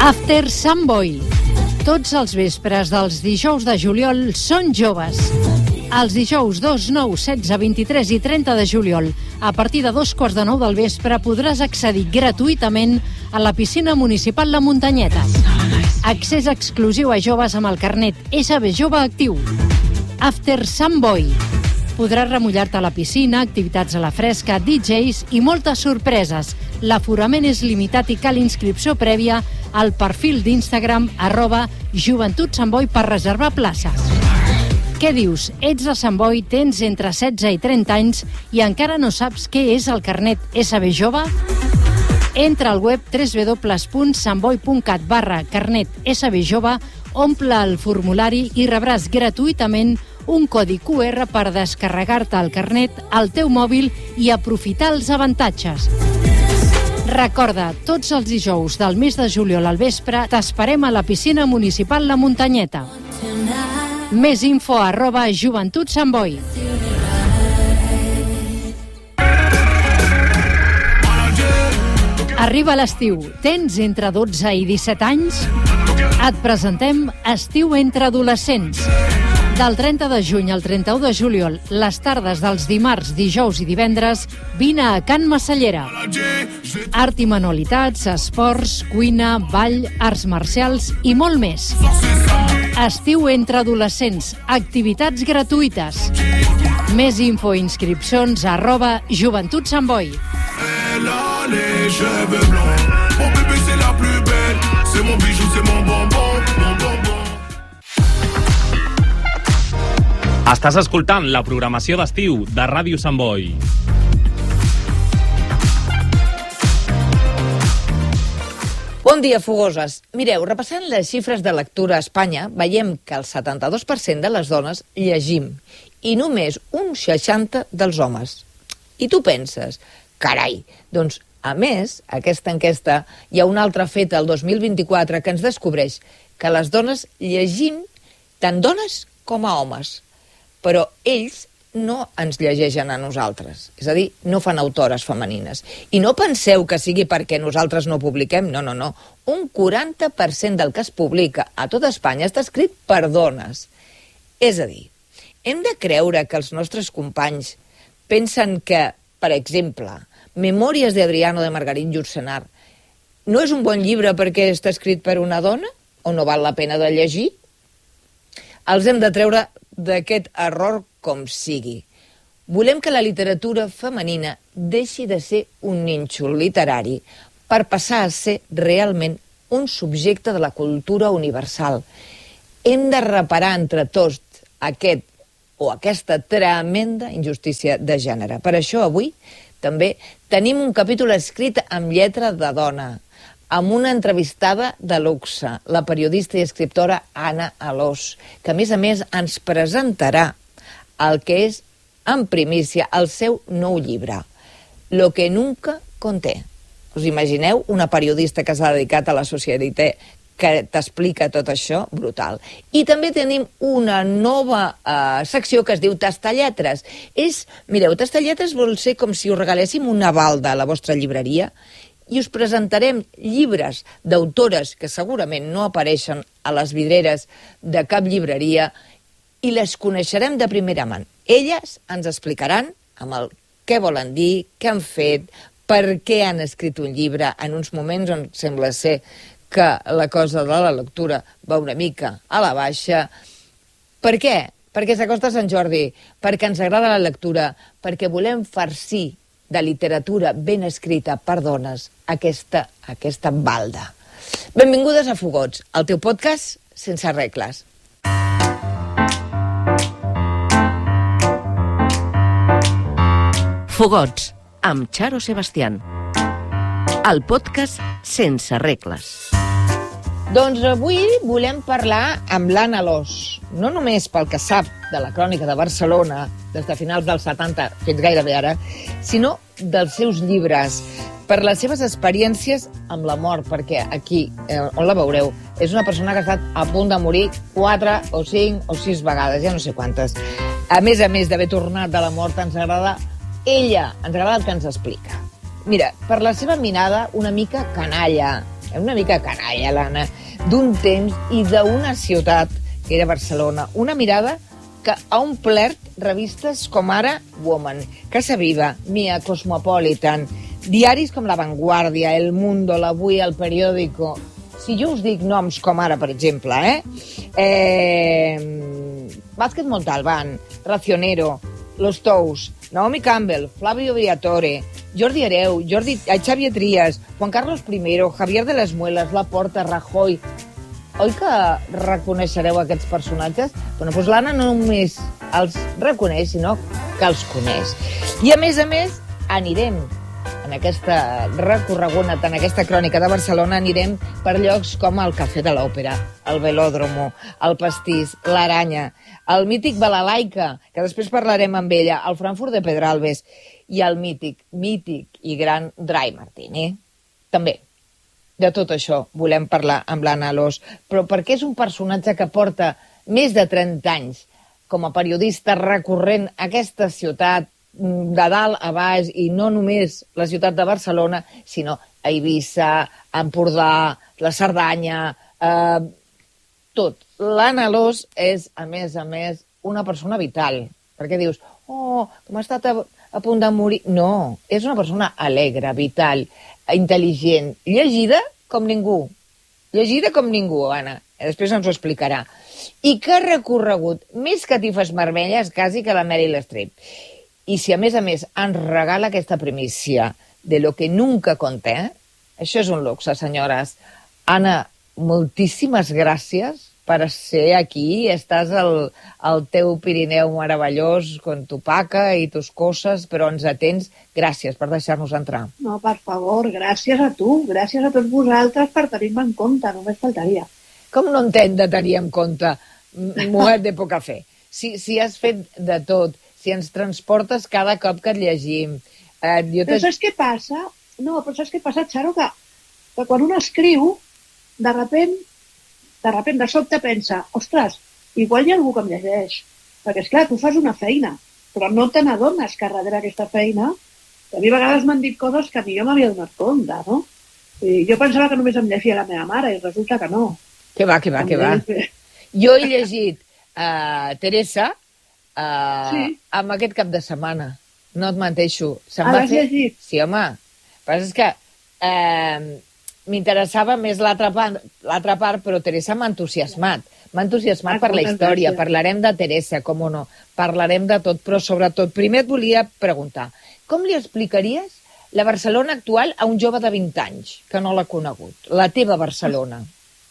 After Sant Boi. Tots els vespres dels dijous de juliol són joves. Els dijous 2, 9, 16, 23 i 30 de juliol, a partir de 2:15 del vespre, podràs accedir gratuïtament a la piscina municipal La Muntanyeta. Accés exclusiu a joves amb el carnet SB Jove actiu. After Sant Boi. Podràs remullar-te a la piscina, activitats a la fresca, DJs i moltes sorpreses. L'aforament és limitat i cal inscripció prèvia al perfil d'Instagram @JoventutSantBoi per reservar places. Què dius? Ets de Sant Boi, tens entre 16 i 30 anys i encara no saps què és el carnet SB Jove? Entra al web www.santboi.cat/carnet SB Jove, omple el formulari i rebràs gratuïtament un codi QR per descarregar-te el carnet al teu mòbil i aprofitar els avantatges. Recorda, tots els dijous del mes de juliol al vespre t'esperem a la piscina municipal La Muntanyeta. Més info @JoventutSantBoi. Arriba l'estiu. Tens entre 12 i 17 anys? Et presentem Estiu entre adolescents. Del 30 de juny al 31 de juliol, les tardes dels dimarts, dijous i divendres, vine a Can Massallera. Art i manualitats, esports, cuina, ball, arts marcials i molt més. Estiu entre adolescents, activitats gratuïtes. Més info i inscripcions @JoventutSantBoi. Estàs escoltant la programació d'estiu de Ràdio Sant Boi. Bon dia, fogoses. Mireu, repassant les xifres de lectura a Espanya, veiem que el 72% de les dones llegim i només un 60% dels homes. I tu penses, carai, doncs, a més, aquesta enquesta, hi ha una altra feta el 2024 que ens descobreix que les dones llegim tant dones com a homes. Però ells no ens llegeixen a nosaltres. És a dir, no fan autores femenines. I no penseu que sigui perquè nosaltres no publiquem, no. Un 40% del que es publica a tot Espanya està escrit per dones. És a dir, hem de creure que els nostres companys pensen que, per exemple, Memòries de Adriano de Margarit Yourcenar no és un bon llibre perquè està escrit per una dona o no val la pena de llegir? Els hem de treure d'aquest error com sigui. Volem que la literatura femenina deixi de ser un nínxol literari per passar a ser realment un subjecte de la cultura universal. Hem de reparar entre tots aquesta tremenda injustícia de gènere. Per això avui també tenim un capítol escrit amb lletra de dona, amb una entrevistada de luxe, la periodista i escriptora Anna Alòs, que a més ens presentarà el que és, en primícia, el seu nou llibre, Lo que nunca conté. Us imagineu una periodista que s'ha dedicat a la societat que t'explica tot això? Brutal. I també tenim una nova secció que es diu Tastalletres. Mireu, Tastalletres vol ser com si us regaléssim una balda a la vostra llibreria i us presentarem llibres d'autores que segurament no apareixen a les vidreres de cap llibreria i les coneixerem de primera mà. Elles ens explicaran amb el què volen dir, què han fet, per què han escrit un llibre en uns moments on sembla ser que la cosa de la lectura va una mica a la baixa. Per què? Perquè s'acosta Sant Jordi, perquè ens agrada la lectura, perquè volem farcir de literatura ben escrita per dones aquesta balda. Benvingudes a Fogots, el teu podcast sense regles. Fogots, amb Charo Sebastián. El podcast sense regles. Doncs avui volem parlar amb l'Anna Alòs, no només pel que sap de la crònica de Barcelona des de finals dels 70 fins gairebé ara, sinó dels seus llibres, per les seves experiències amb la mort, perquè aquí, on la veureu, és una persona que ha estat a punt de morir 4 o 5 o 6 vegades, ja no sé quantes. A més d'haver tornat de la mort, ens agrada ella, ens agrada el que ens explica. Mira, per la seva mirada una mica canalla, una mica canalla, l'Anna, d'un temps i d'una ciutat que era Barcelona. Una mirada que ha omplert revistes com ara Woman, Casa Viva, Mia, Cosmopolitan, diaris com La Vanguardia, El Mundo, l'Avui, El Periódico. Si jo us dic noms com ara, per exemple, Vázquez Montalbán, Racionero, Los Tous, Naomi Campbell, Flavio Briatore, Jordi Hereu, Xavier Trias, Juan Carlos I, Javier de les Muelas, Laporta, Rajoy. Oi que reconeixereu aquests personatges? Doncs l'Anna no només els reconeix, sinó que els coneix. I a més, anirem en aquesta recorregut, en aquesta crònica de Barcelona, anirem per llocs com el Cafè de l'Òpera, el Velòdromo, el Pastís, l'Aranya, el mític Balalaica, que després parlarem amb ella, el Frankfurt de Pedralbes, i el mític i gran Dry Martini. També. De tot això volem parlar amb l'Anna Alòs, però perquè és un personatge que porta més de 30 anys com a periodista recorrent aquesta ciutat de dalt a baix, i no només la ciutat de Barcelona, sinó a Eivissa, a Empordà, la Cerdanya, tot. L'Anna Alòs és, a més, una persona vital, perquè dius, com ha estat a punt de morir. No, és una persona alegre, vital, intel·ligent, llegida com ningú. Llegida com ningú, Anna. Després ens ho explicarà. I que ha recorregut més catifes vermelles quasi que la Meryl Streep. I si a més ens regala aquesta primícia de lo que nunca conté, això és un luxe, senyores. Anna, moltíssimes gràcies per ser aquí. Estàs al teu Pirineu meravellós, con tu paca i tus coses, però ens atens. Gràcies per deixar-nos entrar. No, per favor, gràcies a tu, gràcies a tots vosaltres per tenir-me en compte, només faltaria. Com no entenc de tenir en compte, mujer de poca fe? Si has fet de tot, si ens transportes cada cop que et llegim... Però saps què passa? No, però saps què passa, Xaro? Que quan un escriu, de sobte pensa, ostres, igual hi ha algú que em llegeix. Perquè, esclar, tu fas una feina, però no te n'adones que darrere aquesta feina, a mi a vegades m'han dit coses que ni jo m'havia donat compte, no? I jo pensava que només em llegia la meva mare, i resulta que no. Que va. Jo he llegit Teresa amb aquest cap de setmana. No et menteixo. L'has llegit? Sí, home. El que passa és que m'interessava més l'altra part, però Teresa m'ha entusiasmat. M'ha entusiasmat per la història. Gràcies. Parlarem de Teresa, com no. Parlarem de tot, però sobretot, primer et volia preguntar, com li explicaries la Barcelona actual a un jove de 20 anys que no l'ha conegut? La teva Barcelona.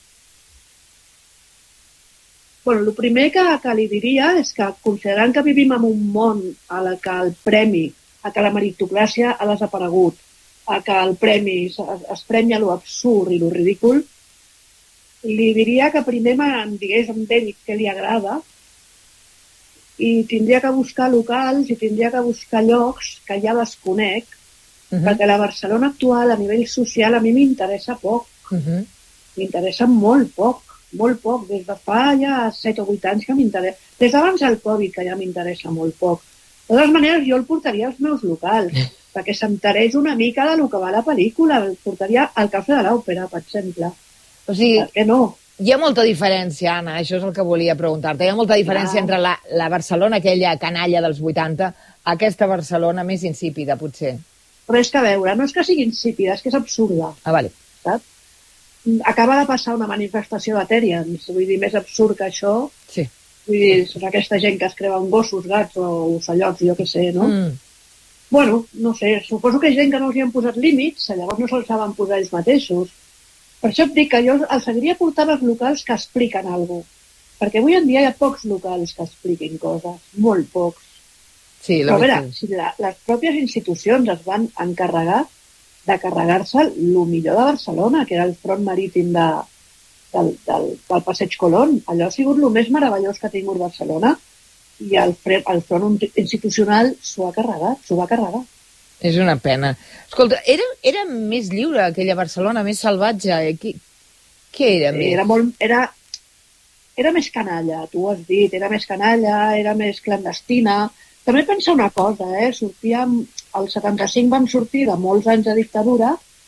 Bueno, el primer que li diria és que, considerant que vivim en un món a la que el premi, a que la meritocràcia ha desaparegut, a que el premi es premia lo absurd i lo ridícul, li diria que primer em digués amb ell què li agrada i tindria que buscar locals i tindria que buscar llocs que ja les conec, perquè la Barcelona actual a nivell social a mi m'interessa poc. M'interessa molt poc, des de fa ja 7 o 8 anys que m'interessa. Des d'abans del Covid que ja m'interessa molt poc. De totes maneres, jo el portaria als meus locals, perquè s'enterés una mica de lo que va la pel·lícula. El portaria al Cafè de l'Òpera, per exemple. O sigui, per què no? Hi ha molta diferència, Anna, això és el que volia preguntar-te. Hi ha molta diferència entre la Barcelona, aquella canalla dels 80, aquesta Barcelona més insípida, potser. Però és que, a veure, no és que sigui insípida, és que és absurda. Vale. Saps? Acaba de passar una manifestació d'Aterians, vull dir, més absurd que això. Sí. Vull dir, són aquesta gent que es creuen gossos, gats o ocellots, jo què sé, no? Bueno, no sé, suposo que hi ha gent que no els hi han posat límits, llavors no se'ls saben posar ells mateixos. Per això et dic que jo els seguiria portant als locals que expliquen alguna cosa. Perquè avui en dia hi ha pocs locals que expliquin coses, molt pocs. Sí, però a veure, si les pròpies institucions es van encarregar de carregar-se el millor de Barcelona, que era el front marítim del Passeig Colón. Allò ha sigut el més meravellós que ha tingut Barcelona i el front institucional s'ho va carregar. És una pena. Escolta, era més lliure aquella Barcelona, més salvatge. Què era més? Era més canalla, tu ho has dit. Era més canalla, era més clandestina. També pensa una cosa, el 75 vam sortir de molts anys de dictadura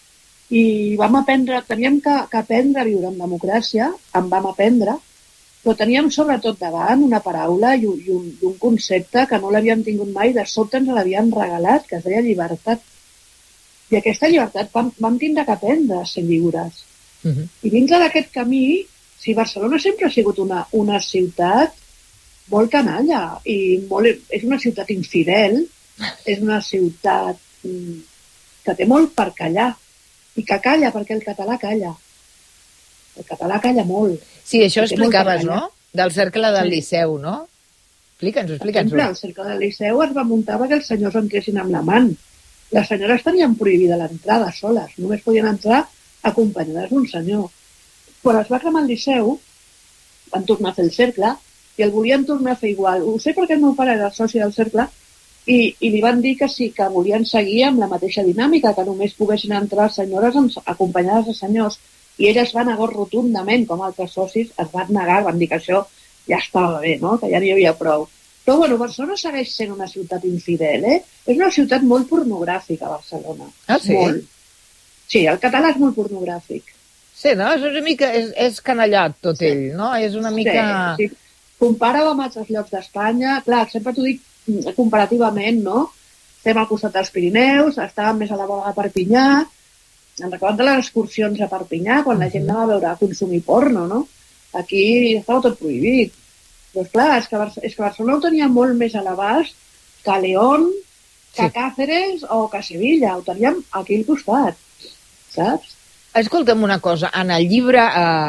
i vam aprendre, teníem que aprendre a viure en democràcia, en vam aprendre, però teníem sobretot davant una paraula i un concepte que no l'havíem tingut mai, de sobte ens l'havien regalat, que es deia llibertat. I aquesta llibertat vam tindre que aprendre a ser lliures. I dintre d'aquest camí, si Barcelona sempre ha sigut una ciutat molt canalla, i és una ciutat infidel, és una ciutat que té molt per callar, i que calla perquè el català calla. El català calla molt. Sí, això explicaves, no? Del cercle del Liceu, no? Explica'ns-ho. Per exemple, el cercle del Liceu es va muntar perquè els senyors entressin amb l'amant. Les senyores tenien prohibida l'entrada soles, només podien entrar acompanyades d'un senyor. Quan es va cremar el Liceu, van tornar a fer el cercle i el volien tornar a fer igual. Ho sé perquè el meu pare era soci del cercle i li van dir que sí, que volien seguir amb la mateixa dinàmica, que només poguessin entrar senyores acompanyades de senyors, i elles van negar rotundament, com altres socis, es van negar, van dir que això ja estava bé, no? Que ja n'hi havia prou. Però, bueno, Barcelona segueix sent una ciutat infidel, eh? És una ciutat molt pornogràfica, Barcelona. Ah, sí? Molt. Sí, el català és molt pornogràfic. Sí, no? És una mica... És canallat tot ell, no? És una mica... Sí. Compara-ho amb altres llocs d'Espanya. Clar, sempre t'ho dic comparativament, no? Estem al costat dels Pirineus, estàvem més a la vora de Perpinyà. Em recordo de les excursions a Perpinyà, quan la gent anava a veure, a consumir porno, no? Aquí estava tot prohibit. Doncs clar, és que Barcelona ho tenia molt més a l'abast que León, que Càceres o que Sevilla. Ho teníem aquí al costat, saps? Escolta'm una cosa, en el llibre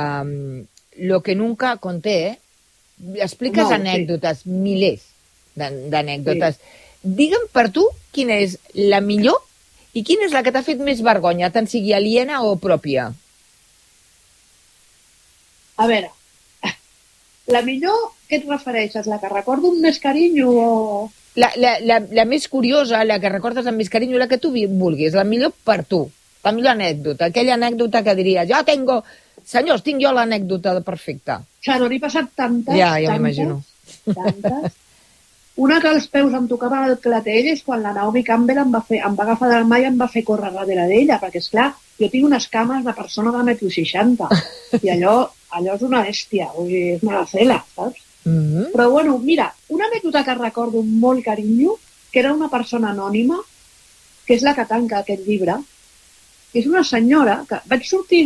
Lo que nunca conté, expliques anècdotes, milers d'anècdotes. Sí. Digue'm per tu quina és la millor i quina és la que t'ha fet més vergonya, tant sigui aliena o pròpia. A veure, la millor, què et refereixes? La que recordo amb més carinyo o...? La més curiosa, la que recordes amb més carinyo, la que tu vulguis, la millor per tu, la millor anècdota, aquella anècdota que diries, senyors, tinc jo l'anècdota perfecta. Claro, n'he passat tantes, ja m'imagino. Tantes. Una que als peus em tocava el clatell és quan la Naomi Campbell em va agafar del mà i em va fer córrer darrere d'ella, perquè, esclar, jo tinc unes cames de persona de 1,60 m, i allò és una bèstia, vull dir, és una gacela, saps? Però, bueno, mira, una anècdota que recordo amb molt carinyo, que era una persona anònima, que és la que tanca aquest llibre, que és una senyora que vaig sortir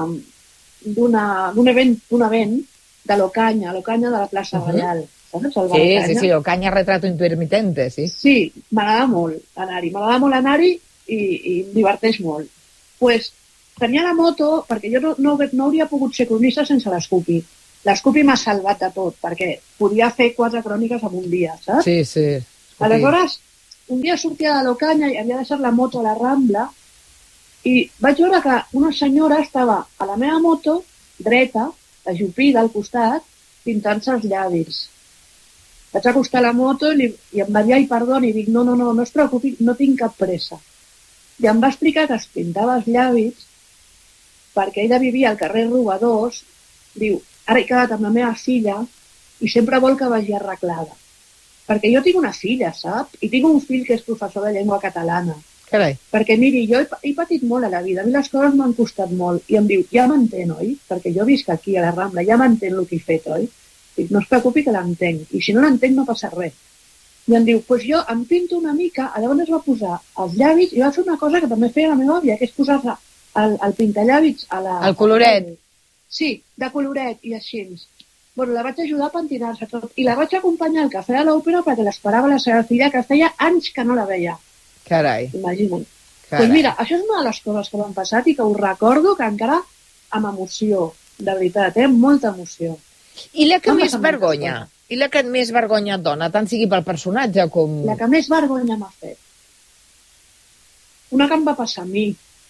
d'un event de l'Ocaña de la plaça Reial. Sí, Ocaña Retrato Intermitente, sí. Sí, m'agrada molt anar-hi i em diverteix molt. Pues, tenia la moto, perquè jo no hauria pogut ser cronista sense l'Scoopy. L'Scoopy m'ha salvat de tot, perquè podia fer 4 cròniques en un dia, saps? Sí. Aleshores, un dia sortia de l'Ocaña i havia deixat la moto a la Rambla i vaig veure que una senyora estava a la meva moto, dreta, ajupida al costat, pintant-se els llavis. Vaig acostar la moto i em va dir, ai, perdoni, i dic, no es preocupi, no tinc cap pressa. I em va explicar que es pintava els llavis perquè ella vivia al carrer Robadors, diu, ara he quedat amb la meva filla i sempre vol que vagi arreglada. Perquè jo tinc una filla, sap? I tinc un fill que és professor de llengua catalana. Carai. Perquè, miri, jo he patit molt a la vida, a mi les coses m'han costat molt. I em diu, ja m'entén, oi? Perquè jo visc aquí a la Rambla, ja m'entén el que he fet, oi? Dic, no es preocupi que l'entenc. I si no l'entenc no passa res. I em diu, doncs jo em pinto una mica, llavors es va posar els llavis i va fer una cosa que també feia la meva àvia, que és posar-se el pintallavis a la... El coloret. Sí, de coloret i així. Bueno, la vaig ajudar a pentinar-se tot. I la vaig acompanyar al cafè de l'òpera perquè l'esperava la seva filla, que feia anys que no la veia. Carai. Imagina't. Doncs mira, això és una de les coses que m'han passat i que us recordo que encara amb emoció, de veritat, molta emoció. I la que més vergonya? I la que més vergonya et dona, tant sigui pel personatge com... La que més vergonya m'ha fet. Una que em va passar a mi.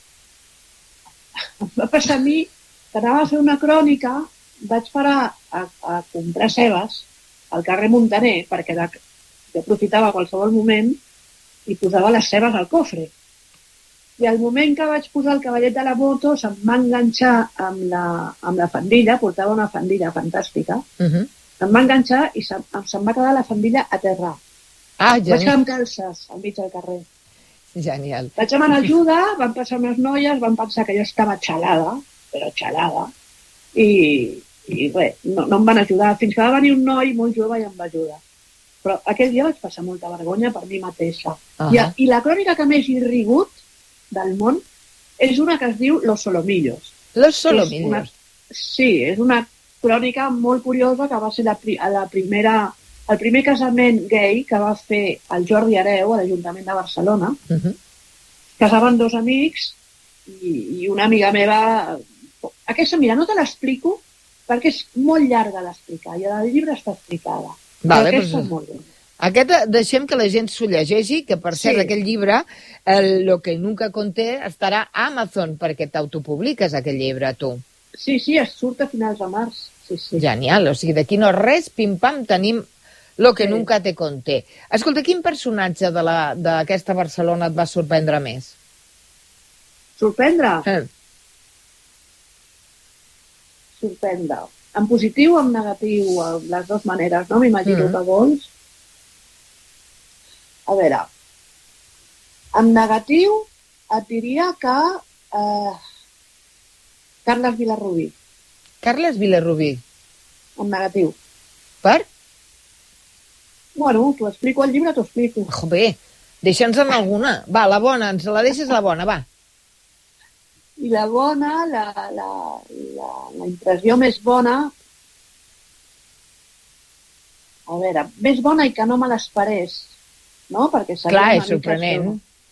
Em va passar a mi que anava a fer una crònica, vaig parar a comprar cebes al carrer Montaner, perquè jo aprofitava qualsevol moment i posava les cebes al cofre. I al moment que vaig posar el cavallet de la moto se'm va enganxar amb la faldilla, portava una faldilla fantàstica, em va enganxar i se'm va quedar la faldilla a terra. Vaig quedar amb calces al mig del carrer. Genial. Vaig demanar ajuda, van passar unes noies, van pensar que jo estava xalada, però xalada, i res, no em van ajudar, fins que va venir un noi molt jove i em va ajudar. Però aquell dia vaig passar molta vergonya per mi mateixa. I la crònica que més he rigut del món és una que es diu Los Solomillos. Los Solomillos. Sí, és una crònica molt curiosa que va ser el primer casament gay que va fer el Jordi Hereu a l'Ajuntament de Barcelona. Casaven dos amics i una amiga meva... Aquesta, mira, no te l'explico perquè és molt llarga d'explicar i el llibre està explicada. Vale, aquesta és molt bé. Aquest deixem que la gent s'ho llegeixi, que per cert, aquest llibre, Lo que nunca conté, estarà a Amazon, perquè t'autopubliques aquest llibre, tu. Sí, es surt a finals de març. Sí. Genial, o sigui, d'aquí no res, pim-pam, tenim Lo que nunca te conté. Escolta, quin personatge d'aquesta Barcelona et va sorprendre més? Sorprendre? Sorprendre. En positiu o en negatiu, les dues maneres, no? M'imagino que vols. A veure, en negatiu et diria que Carles Vilarrubí. Carles Vilarrubí. En negatiu. Per? Bueno, t'ho explico al llibre, t'ho explico. Bé, deixa'ns en alguna. Va, la bona, ens la deixes la bona, va. I la bona, la impressió més bona... A veure, més bona i que no me l'esperés, no? Perquè clar, és sorprenent.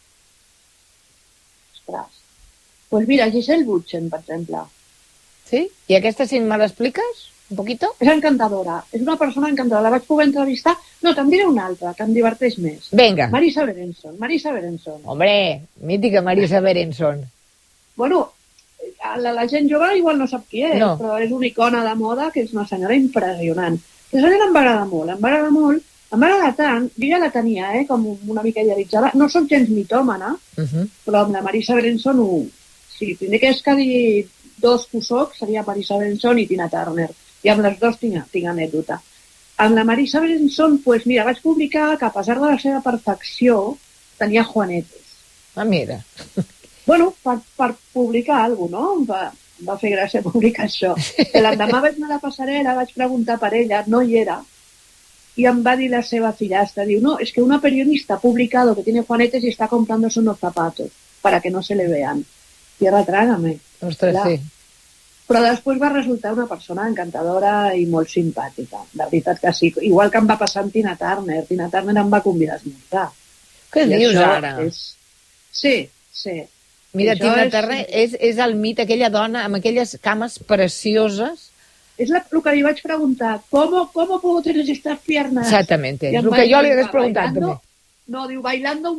Ostres. Doncs mira, Giselle Bündchen, per exemple. Sí? I aquesta, si me l'expliques un poquito? És encantadora, és una persona encantadora. La vaig poder entrevistar... No, te'n diré una altra, que em diverteix més. Vinga. Marisa Berenson. Hombre, mítica Marisa Berenson. Bueno, la gent jove igual no sap qui és, no. Però és una icona de moda que és una senyora impressionant. La senyora em va agradar molt, em va agradar tant, jo ja la tenia, com una mica idealitzada. No soc gens mitòmana, però amb la Marisa Berenson, si tingués que dir dos que soc, seria Marisa Berenson i Tina Turner. I amb les dues tinc anècdota. Amb la Marisa Berenson, doncs mira, vaig publicar que a pesar de la seva perfecció, tenia juanetes. Ah, mira. Bueno, per publicar alguna cosa, no? Em va fer gràcia publicar això. L'endemà vaig anar a la passarel·la, vaig preguntar per ella, no hi era, y em va dir la seva fillastra, diu, no, es que una periodista ha publicado que tiene juanetes y está comprándose unos zapatos para que no se le vean. Tierra trágame. Ostres, clar. Sí. Però després va resultar una persona encantadora i molt simpàtica. De veritat que sí. Igual que em va passar amb Tina Turner. Tina Turner em va convidar a esmorzar. Què dius ara? Sí. Mira, Tina Turner és el mit, aquella dona amb aquelles cames precioses. Es lo que le vaig preguntar. ¿Cómo puedo tener estas piernas? Exactamente. Es lo que yo le hagués preguntat també. No, diu, bailando